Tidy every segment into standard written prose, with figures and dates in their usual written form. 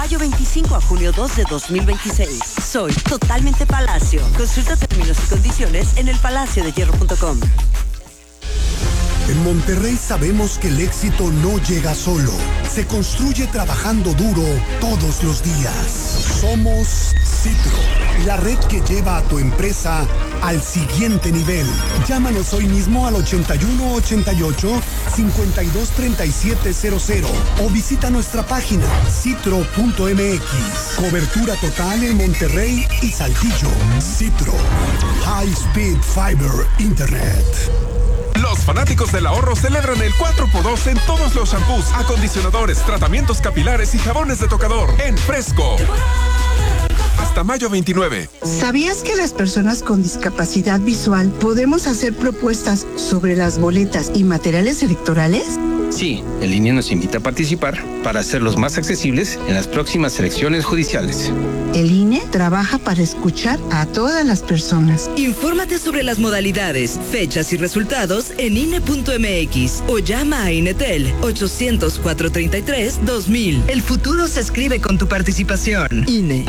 mayo 25 a junio 2 de 2026. Soy totalmente Palacio. Consulta términos y condiciones en elpalaciodehierro.com. En Monterrey sabemos que el éxito no llega solo, se construye trabajando duro todos los días. Somos Citro, la red que lleva a tu empresa al siguiente nivel. Llámanos hoy mismo al 8188-523700 o visita nuestra página citro.mx. Cobertura total en Monterrey y Saltillo. Citro, High Speed Fiber Internet. Los fanáticos del ahorro celebran el 4x2 en todos los shampoos, acondicionadores, tratamientos capilares y jabones de tocador en Fresco. Hasta mayo 29. ¿Sabías que las personas con discapacidad visual podemos hacer propuestas sobre las boletas y materiales electorales? Sí, el INE nos invita a participar para hacerlos más accesibles en las próximas elecciones judiciales. El INE trabaja para escuchar a todas las personas. Infórmate sobre las modalidades, fechas y resultados en INE.mx o llama a INETEL 800-433-2000. El futuro se escribe con tu participación. INE.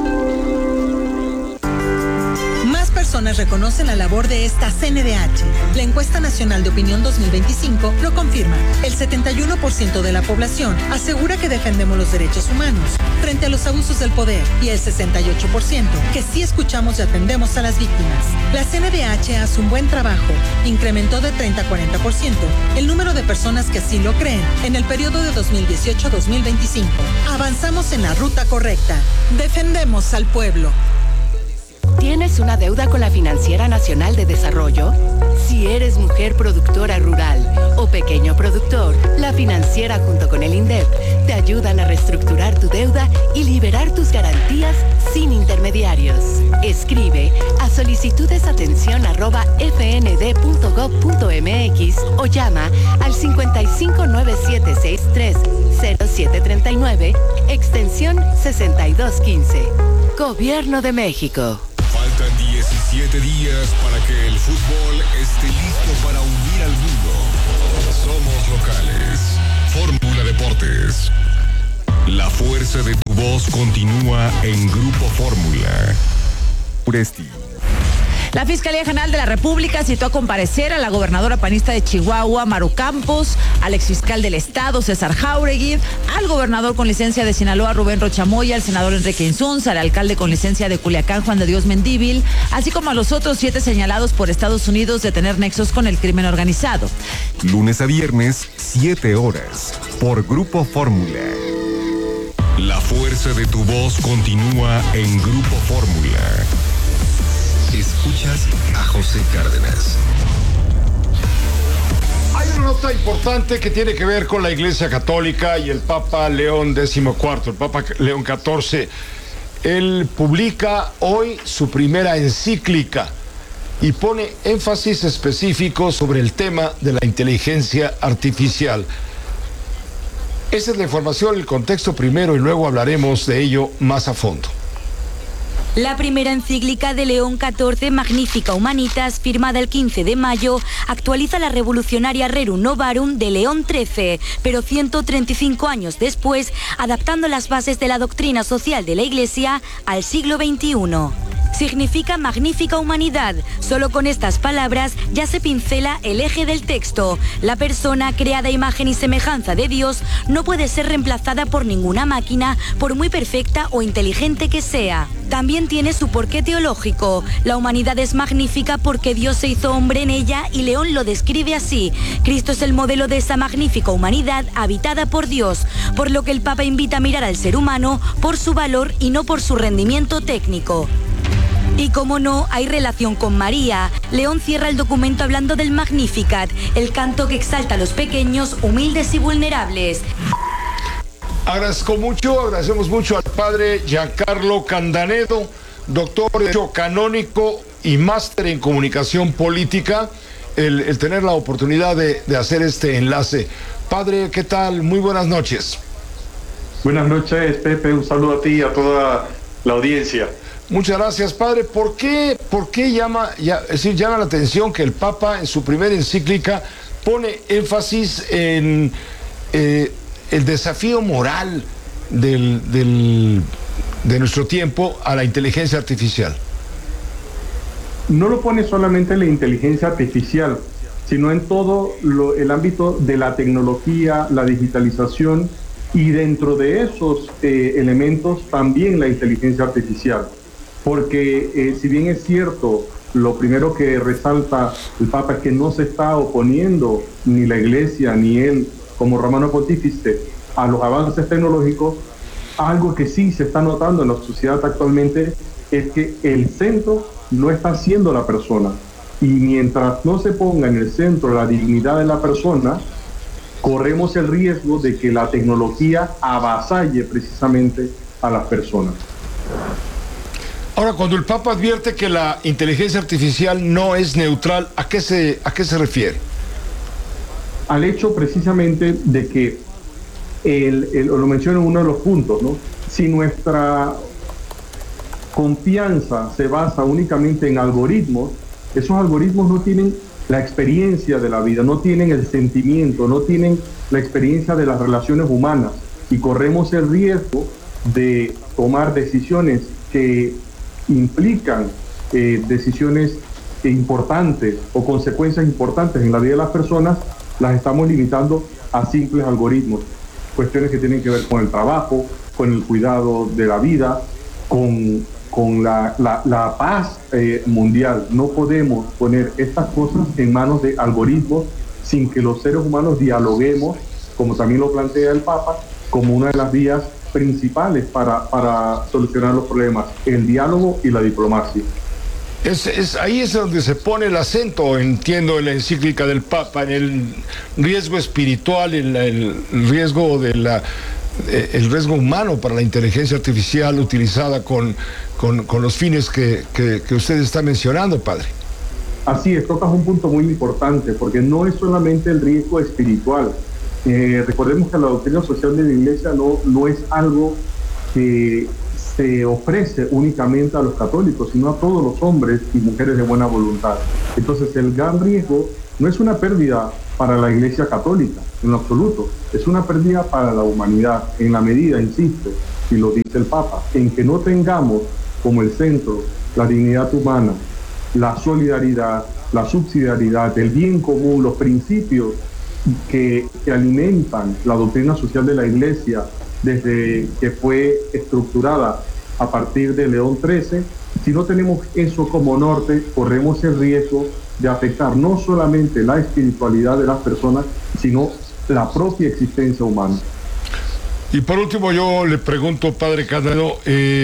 Personas reconocen la labor de esta CNDH. La encuesta nacional de opinión 2025 lo confirma. El 71% de la población asegura que defendemos los derechos humanos frente a los abusos del poder y el 68% que sí escuchamos y atendemos a las víctimas. La CNDH hace un buen trabajo. Incrementó de 30 a 40% el número de personas que así lo creen en el periodo de 2018 a 2025. Avanzamos en la ruta correcta. Defendemos al pueblo. ¿Tienes una deuda con la Financiera Nacional de Desarrollo? Si eres mujer productora rural o pequeño productor, la Financiera junto con el INDEP te ayudan a reestructurar tu deuda y liberar tus garantías sin intermediarios. Escribe a solicitudesatención@fnd.gov.mx o llama al 5597630739, extensión 6215. Gobierno de México. Faltan 17 días para que el fútbol esté listo para unir al mundo. Somos locales. Fórmula Deportes. La fuerza de tu voz continúa en Grupo Fórmula. Uresti. La Fiscalía General de la República citó a comparecer a la gobernadora panista de Chihuahua, Maru Campos, al exfiscal del Estado, César Jauregui, al gobernador con licencia de Sinaloa, Rubén Rocha Moya, al senador Enrique Insunza, al alcalde con licencia de Culiacán, Juan de Dios Mendívil, así como a los otros 7 señalados por Estados Unidos de tener nexos con el crimen organizado. Lunes a viernes, 7 horas, por Grupo Fórmula. La fuerza de tu voz continúa en Grupo Fórmula. Escuchas a José Cárdenas. Hay una nota importante que tiene que ver con la Iglesia Católica y el Papa León XIV, el Papa León XIV. Él publica hoy su primera encíclica y pone énfasis específico sobre el tema de la inteligencia artificial. Esa es la información, el contexto primero y luego hablaremos de ello más a fondo. La primera encíclica de León XIV, Magnificat Humanitas, firmada el 15 de mayo, actualiza la revolucionaria Rerum Novarum de León XIII, pero 135 años después, adaptando las bases de la doctrina social de la Iglesia al siglo XXI. Significa magnífica humanidad. Solo con estas palabras ya se pincela el eje del texto. La persona creada a imagen y semejanza de Dios no puede ser reemplazada por ninguna máquina, por muy perfecta o inteligente que sea. También tiene su porqué teológico. La humanidad es magnífica porque Dios se hizo hombre en ella y León lo describe así. Cristo es el modelo de esa magnífica humanidad habitada por Dios, por lo que el Papa invita a mirar al ser humano por su valor y no por su rendimiento técnico. Y como no, hay relación con María. León cierra el documento hablando del Magnificat, el canto que exalta a los pequeños, humildes y vulnerables. Agradecemos mucho al padre Giancarlo Candanedo, doctor de Derecho Canónico y máster en Comunicación Política, el tener la oportunidad de hacer este enlace. Padre, ¿qué tal? Muy buenas noches. Buenas noches, Pepe. Un saludo a ti y a toda la audiencia. Muchas gracias, padre. ¿Por qué llama la atención que el Papa en su primera encíclica pone énfasis en el desafío moral de nuestro tiempo a la inteligencia artificial? No lo pone solamente en la inteligencia artificial, sino en todo el ámbito de la tecnología, la digitalización, y dentro de esos elementos también la inteligencia artificial. Porque si bien es cierto, lo primero que resalta el Papa es que no se está oponiendo ni la Iglesia ni él como Romano Pontífice a los avances tecnológicos, algo que sí se está notando en la sociedad actualmente es que el centro no está siendo la persona. Y mientras no se ponga en el centro la dignidad de la persona, corremos el riesgo de que la tecnología avasalle precisamente a las personas. Ahora, cuando el Papa advierte que la inteligencia artificial no es neutral, ¿a qué se refiere? Al hecho precisamente de que, lo menciono en uno de los puntos, ¿no? Si nuestra confianza se basa únicamente en algoritmos, esos algoritmos no tienen la experiencia de la vida, no tienen el sentimiento, no tienen la experiencia de las relaciones humanas, y corremos el riesgo de tomar decisiones que implican decisiones importantes o consecuencias importantes en la vida de las personas, las estamos limitando a simples algoritmos, cuestiones que tienen que ver con el trabajo, con el cuidado de la vida, con la paz mundial. No podemos poner estas cosas en manos de algoritmos sin que los seres humanos dialoguemos, como también lo plantea el Papa, como una de las vías principales para solucionar los problemas, el diálogo y la diplomacia. Ahí es donde se pone el acento, entiendo, en la encíclica del Papa, en el riesgo espiritual, en el riesgo el riesgo humano para la inteligencia artificial utilizada con los fines que usted está mencionando, padre. Así es, tocas un punto muy importante, porque no es solamente el riesgo espiritual. Recordemos que la doctrina social de la Iglesia no es algo que se ofrece únicamente a los católicos, sino a todos los hombres y mujeres de buena voluntad. Entonces, el gran riesgo no es una pérdida para la Iglesia católica, en lo absoluto, es una pérdida para la humanidad, en la medida, insisto, y lo dice el Papa, en que no tengamos como el centro la dignidad humana, la solidaridad, la subsidiariedad, el bien común, los principios que alimentan la doctrina social de la Iglesia desde que fue estructurada a partir de León XIII. Si no tenemos eso como norte, corremos el riesgo de afectar no solamente la espiritualidad de las personas, sino la propia existencia humana. Y por último, yo le pregunto, padre Cándido,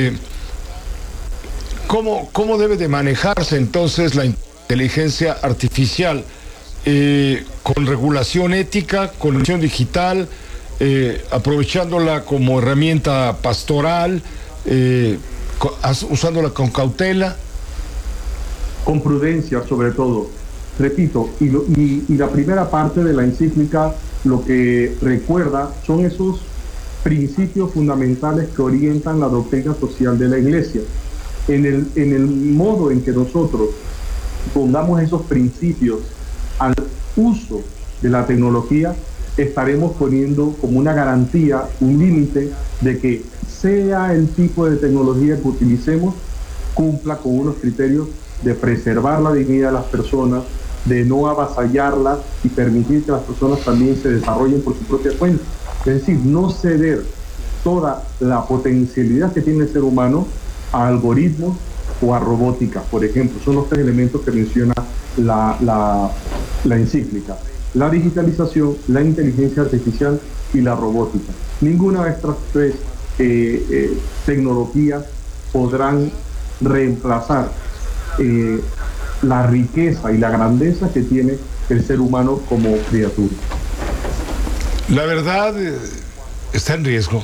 ¿cómo debe de manejarse entonces la inteligencia artificial? Con regulación ética, con regulación digital, aprovechándola como herramienta pastoral, usándola con cautela. Con prudencia, sobre todo. Repito, y la primera parte de la encíclica lo que recuerda son esos principios fundamentales que orientan la doctrina social de la Iglesia. En el modo en que nosotros pongamos esos principios al uso de la tecnología, estaremos poniendo como una garantía, un límite de que sea el tipo de tecnología que utilicemos, cumpla con unos criterios de preservar la dignidad de las personas, de no avasallarlas y permitir que las personas también se desarrollen por su propia cuenta. Es decir, no ceder toda la potencialidad que tiene el ser humano a algoritmos o a robótica, por ejemplo. Son los tres elementos que menciona la encíclica: la digitalización, la inteligencia artificial y la robótica. Ninguna de estas tres tecnologías podrán reemplazar la riqueza y la grandeza que tiene el ser humano como criatura. La verdad está en riesgo.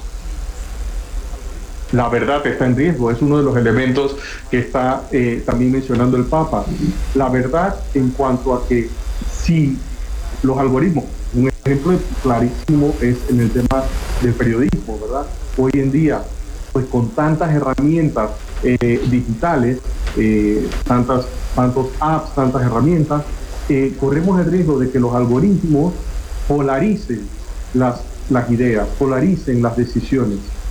La verdad está en riesgo, es uno de los elementos que está también mencionando el Papa. La verdad en cuanto a que si los algoritmos, un ejemplo clarísimo es en el tema del periodismo, ¿verdad? Hoy en día, pues con tantas herramientas digitales, tantos apps, tantas herramientas, corremos el riesgo de que los algoritmos polaricen las ideas, polaricen las decisiones.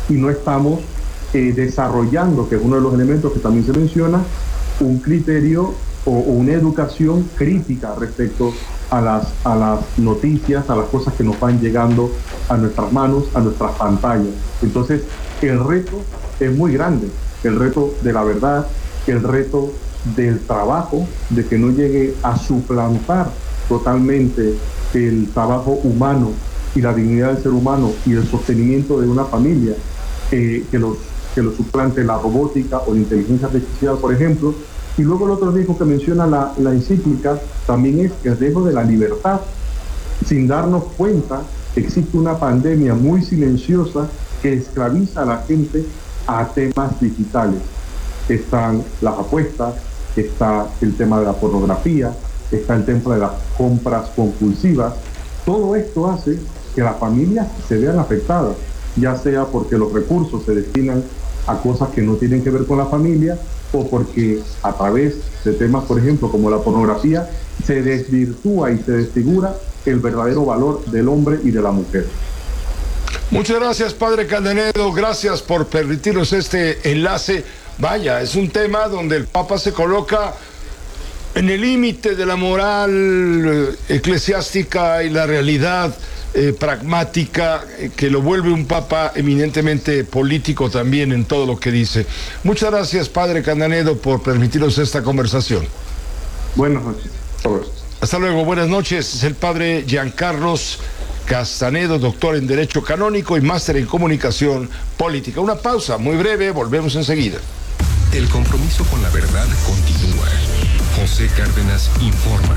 y no estamos desarrollando, que es uno de los elementos que también se menciona, un criterio o una educación crítica respecto a las noticias, a las cosas que nos van llegando a nuestras manos, a nuestras pantallas. Entonces, el reto es muy grande, el reto de la verdad, el reto del trabajo, de que no llegue a suplantar totalmente el trabajo humano y la dignidad del ser humano y el sostenimiento de una familia, que lo suplante la robótica o la inteligencia artificial, por ejemplo. Y luego el otro riesgo que menciona la encíclica también es el riesgo de la libertad. Sin darnos cuenta, existe una pandemia muy silenciosa que esclaviza a la gente a temas digitales. Están las apuestas, está el tema de la pornografía, está el tema de las compras compulsivas. Todo esto hace que las familias se vean afectadas, ya sea porque los recursos se destinan a cosas que no tienen que ver con la familia, o porque a través de temas, por ejemplo, como la pornografía, se desvirtúa y se desfigura el verdadero valor del hombre y de la mujer. Muchas gracias, padre Caldanedo, gracias por permitirnos este enlace. Vaya, es un tema donde el Papa se coloca en el límite de la moral eclesiástica y la realidad pragmática, que lo vuelve un papa eminentemente político también en todo lo que dice. Muchas gracias, padre Caldanedo, por permitirnos esta conversación. Buenas noches. Hasta luego, buenas noches. Es el padre Giancarlos Castanedo, doctor en Derecho Canónico y máster en Comunicación Política. Una pausa muy breve, volvemos enseguida. El compromiso con la verdad continúa. José Cárdenas informa.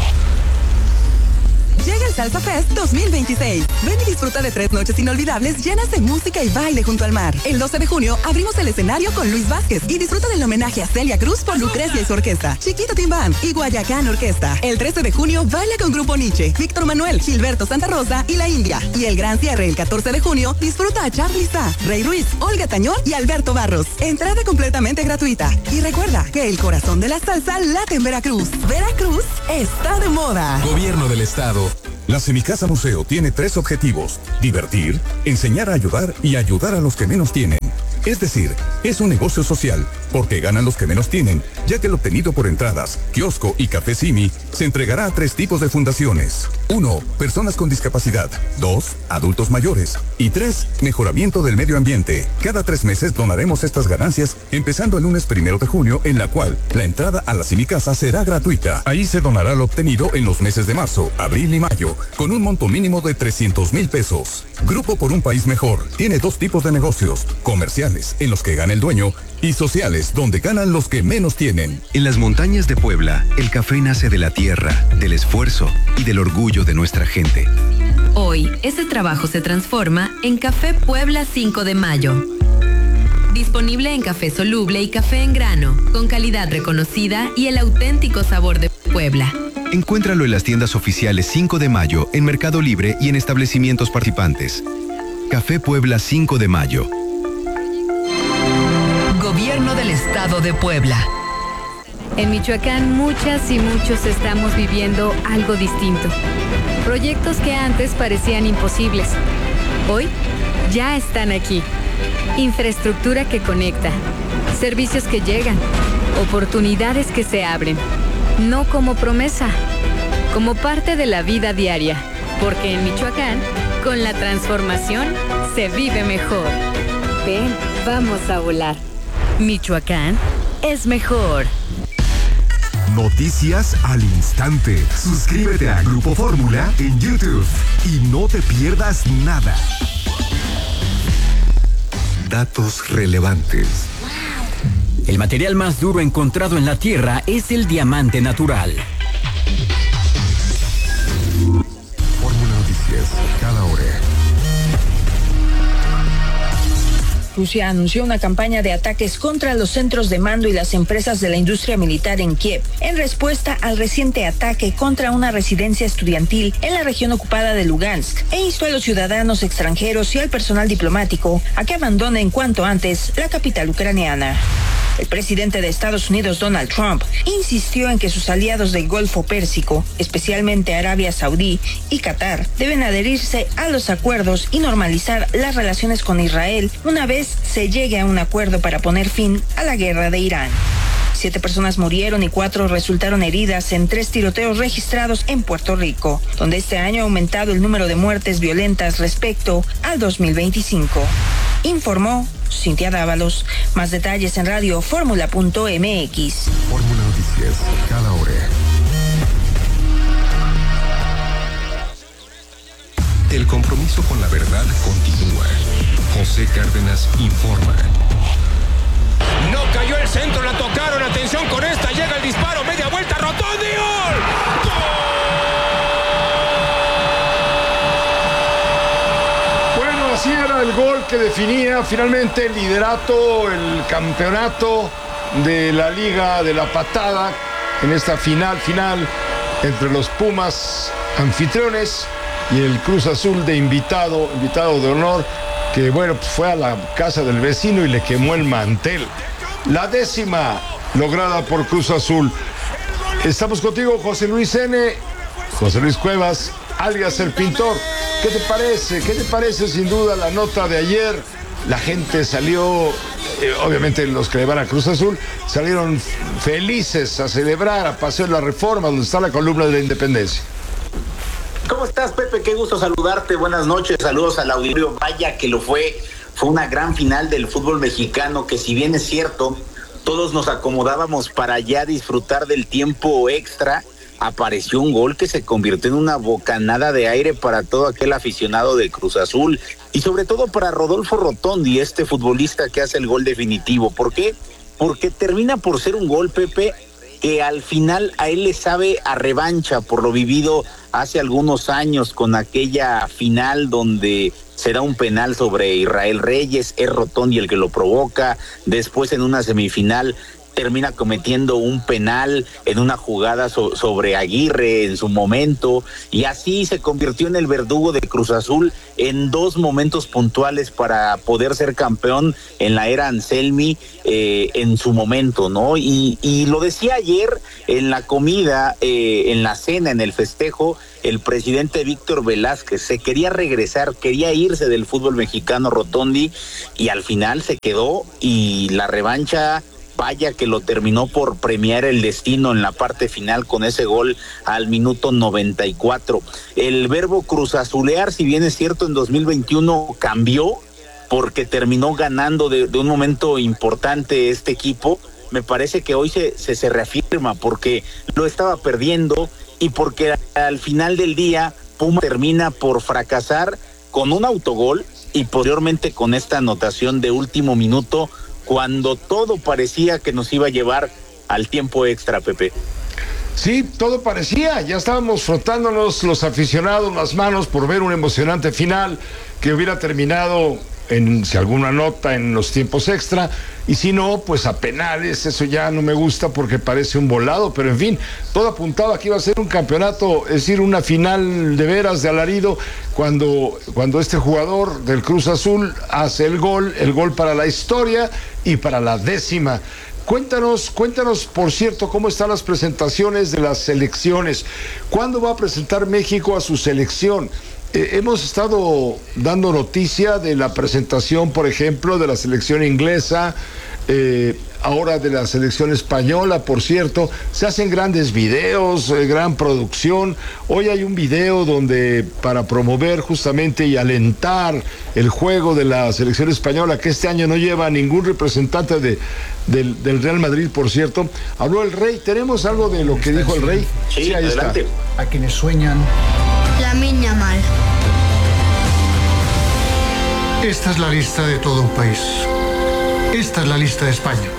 Llega el Salsa Fest 2026. Ven y disfruta de 3 noches inolvidables llenas de música y baile junto al mar. El 12 de junio abrimos el escenario con Luis Vázquez y disfruta del homenaje a Celia Cruz por Lucrecia y su orquesta, Chiquita Team Band y Guayacán Orquesta. El 13 de junio baila con Grupo Nietzsche, Víctor Manuel, Gilberto Santa Rosa y La India. Y el gran cierre el 14 de junio disfruta a Charly Sá, Rey Ruiz, Olga Tañón y Alberto Barros. Entrada completamente gratuita. Y recuerda que el corazón de la salsa late en Veracruz. Veracruz está de moda. Gobierno del Estado. La Semicasa Museo tiene 3 objetivos: divertir, enseñar a ayudar y ayudar a los que menos tienen. Es decir, es un negocio social, porque ganan los que menos tienen, ya que el obtenido por entradas, kiosco y café Simi se entregará a 3 tipos de fundaciones. 1. Personas con discapacidad. 2. Adultos mayores. Y 3. Mejoramiento del medio ambiente. Cada 3 meses donaremos estas ganancias, empezando el lunes 1 de junio, en la cual la entrada a la Semicasa será gratuita. Ahí se donará lo obtenido en los meses de marzo, abril y mayo, con un monto mínimo de 300,000 pesos. Grupo por un País Mejor tiene 2 tipos de negocios: comerciales, en los que gana el dueño, y sociales, donde ganan los que menos tienen. En las montañas de Puebla, el café nace de la tierra, del esfuerzo y del orgullo de nuestra gente. Hoy, ese trabajo se transforma en Café Puebla 5 de Mayo. Disponible en café soluble y café en grano, con calidad reconocida y el auténtico sabor de Puebla. Encuéntralo en las tiendas oficiales 5 de Mayo, en Mercado Libre y en establecimientos participantes. Café Puebla 5 de Mayo. Gobierno del Estado de Puebla. En Michoacán, muchas y muchos estamos viviendo algo distinto. Proyectos que antes parecían imposibles, hoy ya están aquí. Infraestructura que conecta, servicios que llegan, oportunidades que se abren. No como promesa, como parte de la vida diaria. Porque en Michoacán, con la transformación, se vive mejor. Ven, vamos a volar. Michoacán es mejor. Noticias al instante. Suscríbete a Grupo Fórmula en YouTube y no te pierdas nada. Datos relevantes. El material más duro encontrado en la Tierra es el diamante natural. Fórmula Noticias, cada hora. Rusia anunció una campaña de ataques contra los centros de mando y las empresas de la industria militar en Kiev, en respuesta al reciente ataque contra una residencia estudiantil en la región ocupada de Lugansk, e instó a los ciudadanos extranjeros y al personal diplomático a que abandonen cuanto antes la capital ucraniana. El presidente de Estados Unidos, Donald Trump, insistió en que sus aliados del Golfo Pérsico, especialmente Arabia Saudí y Qatar, deben adherirse a los acuerdos y normalizar las relaciones con Israel una vez se llegue a un acuerdo para poner fin a la guerra de Irán. 7 personas murieron y 4 resultaron heridas en 3 tiroteos registrados en Puerto Rico, donde este año ha aumentado el número de muertes violentas respecto al 2025. Informó Cintia Dávalos. Más detalles en radioformula.mx. Fórmula Noticias, cada hora. El compromiso con la verdad continúa. José Cárdenas informa. No cayó el centro, la tocaron, atención con esta, llega el disparo, media vuelta, Rotondi, ¡gol! Bueno, así era el gol que definía finalmente el liderato, el campeonato de la Liga de la Patada en esta final entre los Pumas anfitriones y el Cruz Azul de invitado de honor, que bueno, pues fue a la casa del vecino y le quemó el mantel. La 10ª lograda por Cruz Azul. Estamos contigo, José Luis N., José Luis Cuevas, alias El Pintor. ¿Qué te parece? ¿Qué te parece sin duda la nota de ayer? La gente salió, obviamente los que le van a Cruz Azul, salieron felices a celebrar, a Paseo de la Reforma, donde está la columna de la Independencia. ¿Cómo estás, Pepe? Qué gusto saludarte. Buenas noches. Saludos al auditorio. Vaya que lo fue. Fue una gran final del fútbol mexicano que, si bien es cierto, todos nos acomodábamos para ya disfrutar del tiempo extra, apareció un gol que se convirtió en una bocanada de aire para todo aquel aficionado de Cruz Azul y sobre todo para Rodolfo Rotondi, este futbolista que hace el gol definitivo. ¿Por qué? Porque termina por ser un gol, Pepe, que al final a él le sabe a revancha por lo vivido hace algunos años con aquella final donde se da un penal sobre Israel Reyes, es Rotondi el que lo provoca, después en una semifinal termina cometiendo un penal en una jugada sobre Aguirre en su momento, y así se convirtió en el verdugo de Cruz Azul en 2 momentos puntuales para poder ser campeón en la era Anselmi en su momento, ¿no? Y lo decía ayer en la comida, en la cena, en el festejo, el presidente Víctor Velázquez se quería regresar, quería irse del fútbol mexicano Rotondi, y al final se quedó, y la revancha, vaya que lo terminó por premiar el destino en la parte final con ese gol al minuto 94. El verbo cruzazulear, si bien es cierto, en 2021 cambió porque terminó ganando de un momento importante este equipo. Me parece que hoy se reafirma porque lo estaba perdiendo y porque al final del día Puma termina por fracasar con un autogol y posteriormente con esta anotación de último minuto, cuando todo parecía que nos iba a llevar al tiempo extra, Pepe. Sí, todo parecía, ya estábamos frotándonos los aficionados las manos por ver un emocionante final que hubiera terminado si alguna nota en los tiempos extra, y si no, pues a penales. Eso ya no me gusta porque parece un volado, pero en fin, todo apuntaba que iba a ser un campeonato, es decir, una final de veras de alarido, cuando este jugador del Cruz Azul hace el gol para la historia y para la 10ª. Cuéntanos, por cierto, cómo están las presentaciones de las selecciones. ¿Cuándo va a presentar México a su selección? Hemos estado dando noticia de la presentación, por ejemplo, de la selección inglesa, ahora de la selección española, por cierto. Se hacen grandes videos, gran producción. Hoy hay un video donde, para promover justamente y alentar el juego de la selección española, que este año no lleva ningún representante del Real Madrid, por cierto, habló el Rey. ¿Tenemos algo de lo que dijo el Rey? Sí, ahí adelante. Está. A quienes sueñan. Lamine Yamal. Esta es la lista de todo un país. Esta es la lista de España.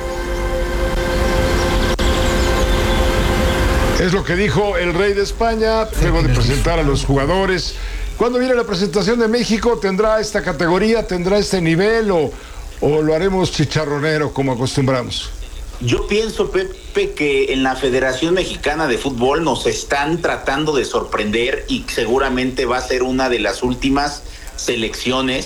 Es lo que dijo el Rey de España luego de presentar a los jugadores. ¿Cuándo viene la presentación de México? ¿Tendrá esta categoría? ¿Tendrá este nivel? ¿O lo haremos chicharronero como acostumbramos? Yo pienso, Pepe, que en la Federación Mexicana de Fútbol nos están tratando de sorprender y seguramente va a ser una de las últimas selecciones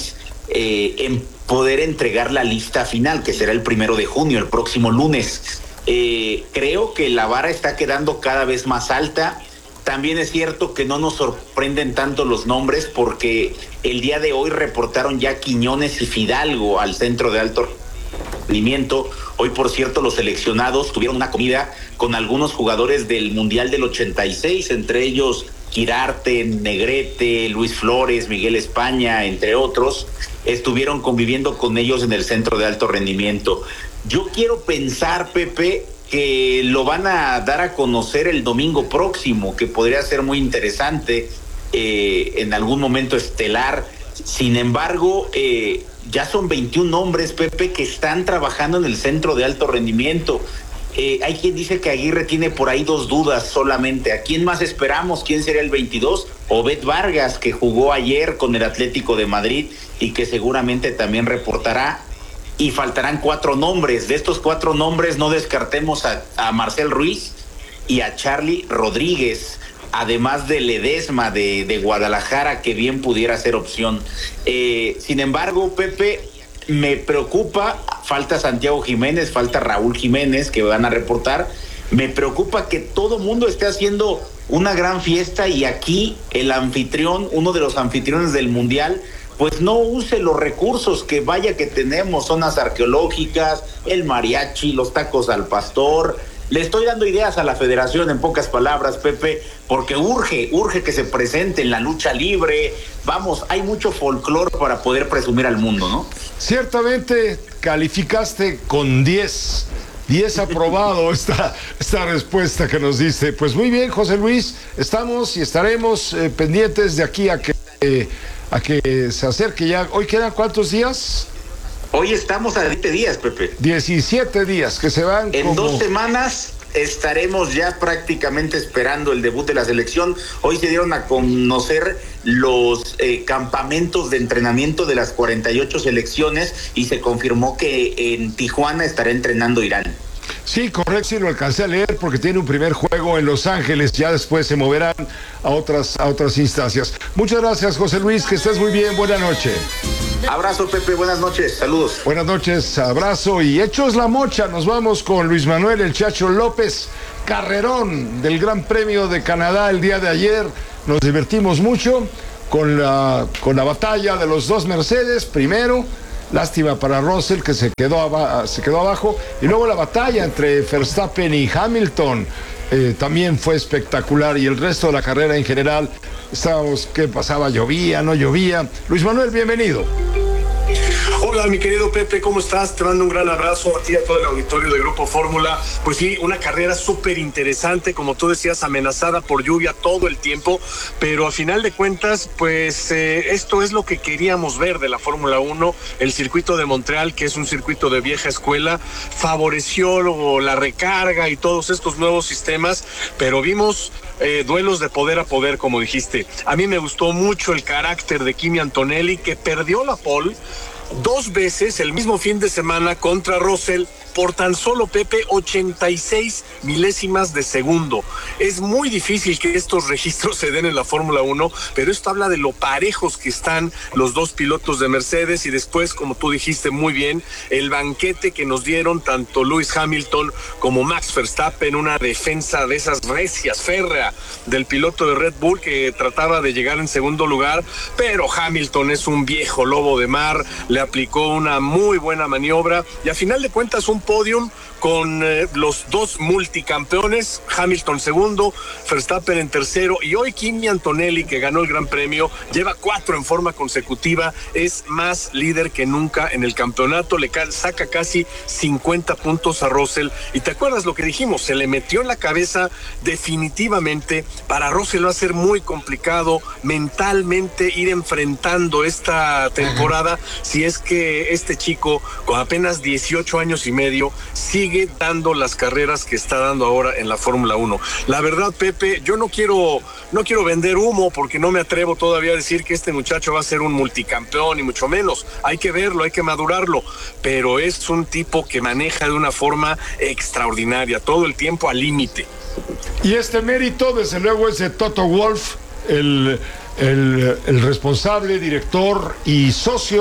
en poder entregar la lista final, que será el 1 de junio, el próximo lunes. Creo que la vara está quedando cada vez más alta. También es cierto que no nos sorprenden tanto los nombres, porque el día de hoy reportaron ya Quiñones y Fidalgo al centro de alto rendimiento. Hoy, por cierto, los seleccionados tuvieron una comida con algunos jugadores del Mundial del 86, entre ellos Quirarte, Negrete, Luis Flores, Miguel España, entre otros. Estuvieron conviviendo con ellos en el centro de alto rendimiento. Yo quiero pensar, Pepe, que lo van a dar a conocer el domingo próximo, que podría ser muy interesante, en algún momento estelar. Sin embargo, ya son 21 hombres, Pepe, que están trabajando en el centro de alto rendimiento. Hay quien dice que Aguirre tiene por ahí 2 dudas solamente. ¿A quién más esperamos? ¿Quién sería el 22? Obed Vargas, que jugó ayer con el Atlético de Madrid y que seguramente también reportará. Y faltarán 4 nombres. De estos 4 nombres no descartemos a Marcel Ruiz y a Charly Rodríguez, además de Ledesma de Guadalajara, que bien pudiera ser opción. Sin embargo, Pepe, me preocupa, falta Santiago Jiménez, falta Raúl Jiménez, que van a reportar. Me preocupa que todo mundo esté haciendo una gran fiesta y aquí el anfitrión, uno de los anfitriones del Mundial, pues no use los recursos que vaya que tenemos, zonas arqueológicas, el mariachi, los tacos al pastor. Le estoy dando ideas a la federación, en pocas palabras, Pepe, porque urge que se presente en la lucha libre. Vamos, hay mucho folclore para poder presumir al mundo, ¿no? Ciertamente calificaste con 10 aprobado esta respuesta que nos diste. Pues muy bien, José Luis, estamos y estaremos pendientes de aquí a que se acerque ya. ¿Hoy quedan cuántos días? Hoy estamos a 20 días, Pepe. 17 días que se van. En 2 semanas estaremos ya prácticamente esperando el debut de la selección. Hoy se dieron a conocer los campamentos de entrenamiento de las 48 selecciones y se confirmó que en Tijuana estará entrenando Irán. Sí, correcto, sí lo alcancé a leer porque tiene un primer juego en Los Ángeles, ya después se moverán a otras instancias. Muchas gracias, José Luis, que estés muy bien, buena noche. Abrazo, Pepe, buenas noches, saludos. Buenas noches, abrazo y hechos la mocha, nos vamos con Luis Manuel El Chacho López, carrerón del Gran Premio de Canadá el día de ayer, nos divertimos mucho con la batalla de los 2 Mercedes, primero. Lástima para Russell, que se quedó abajo. Y luego la batalla entre Verstappen y Hamilton también fue espectacular. Y el resto de la carrera en general, estábamos, ¿qué pasaba? ¿Llovía? ¿No llovía? Luis Manuel, bienvenido. Hola, mi querido Pepe, ¿cómo estás? Te mando un gran abrazo a ti y a todo el auditorio de Grupo Fórmula. Pues sí, una carrera súper interesante, como tú decías, amenazada por lluvia todo el tiempo, pero a final de cuentas, pues esto es lo que queríamos ver de la Fórmula 1. El circuito de Montreal, que es un circuito de vieja escuela, favoreció la recarga y todos estos nuevos sistemas, pero vimos duelos de poder a poder, como dijiste. A mí me gustó mucho el carácter de Kimi Antonelli, que perdió la pole 2 veces el mismo fin de semana contra Russell por tan solo, Pepe, 86 milésimas de segundo. Es muy difícil que estos registros se den en la Fórmula 1, pero esto habla de lo parejos que están los 2 pilotos de Mercedes y después, como tú dijiste muy bien, el banquete que nos dieron tanto Lewis Hamilton como Max Verstappen, una defensa de esas recias, férrea del piloto de Red Bull que trataba de llegar en segundo lugar, pero Hamilton es un viejo lobo de mar, le aplicó una muy buena maniobra y a final de cuentas un podium con los 2 multicampeones, Hamilton segundo, Verstappen en tercero, y hoy Kimi Antonelli, que ganó el Gran Premio, lleva 4 en forma consecutiva, es más líder que nunca en el campeonato, le saca casi 50 puntos a Russell, y te acuerdas lo que dijimos, se le metió en la cabeza definitivamente, para Russell va a ser muy complicado mentalmente ir enfrentando esta temporada, si es que este chico con apenas 18 años y medio sigue dando las carreras que está dando ahora en la Fórmula 1. La verdad, Pepe, yo no quiero vender humo porque no me atrevo todavía a decir que este muchacho va a ser un multicampeón y mucho menos. Hay que verlo, hay que madurarlo, pero es un tipo que maneja de una forma extraordinaria, todo el tiempo al límite. Y este mérito, desde luego, es de Toto Wolff, el responsable, director y socio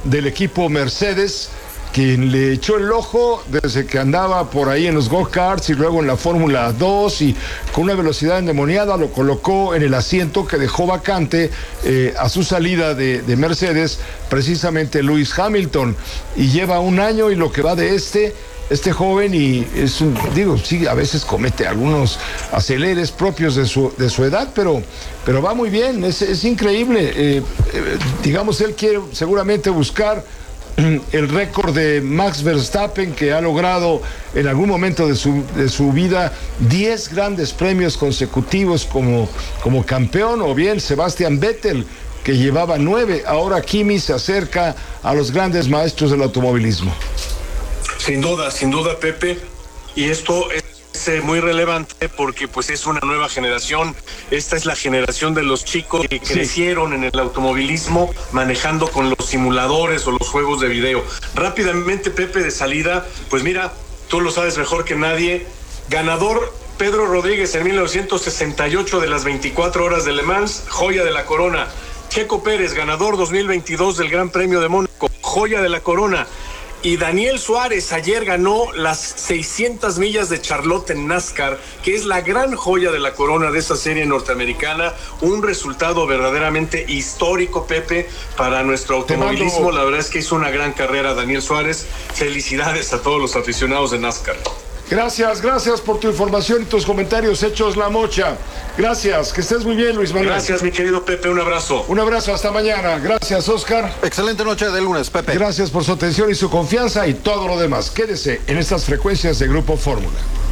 del equipo Mercedes, quien le echó el ojo desde que andaba por ahí en los go-karts y luego en la Fórmula 2 y con una velocidad endemoniada lo colocó en el asiento que dejó vacante a su salida de Mercedes, precisamente Lewis Hamilton, y lleva un año y lo que va de este joven, y sí, a veces comete algunos aceleres propios de su edad, pero va muy bien, es increíble. Digamos, él quiere seguramente buscar el récord de Max Verstappen, que ha logrado en algún momento de su vida 10 grandes premios consecutivos como campeón, o bien Sebastian Vettel, que llevaba 9. Ahora Kimi se acerca a los grandes maestros del automovilismo. Sin duda, Pepe, y esto es muy relevante porque pues es una nueva generación. Esta es la generación de los chicos que crecieron en el automovilismo manejando con los simuladores o los juegos de video. Rápidamente, Pepe, de salida, pues mira, tú lo sabes mejor que nadie, ganador Pedro Rodríguez en 1968 de las 24 horas de Le Mans, joya de la corona. Checo Pérez, ganador 2022 del Gran Premio de Mónaco, joya de la corona. Y Daniel Suárez ayer ganó las 600 millas de Charlotte en NASCAR, que es la gran joya de la corona de esa serie norteamericana. Un resultado verdaderamente histórico, Pepe, para nuestro automovilismo. La verdad es que hizo una gran carrera Daniel Suárez. Felicidades a todos los aficionados de NASCAR. Gracias por tu información y tus comentarios hechos la mocha. Gracias, que estés muy bien, Luis Manuel. Gracias, mi querido Pepe, un abrazo. Un abrazo, hasta mañana. Gracias, Oscar. Excelente noche de lunes, Pepe. Gracias por su atención y su confianza y todo lo demás. Quédese en estas frecuencias de Grupo Fórmula.